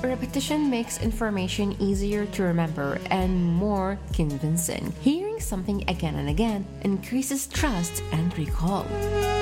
Repetition makes information easier to remember and more convincing. Hearing something again and again increases trust and recall.